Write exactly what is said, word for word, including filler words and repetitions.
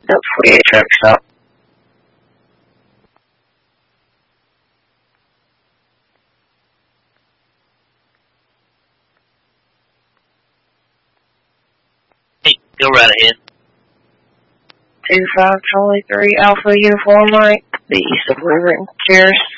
That's forty-eight truck stop. Hey, go right ahead. two five Charlie three Alpha Uniform Mike, the east of River. Cheers.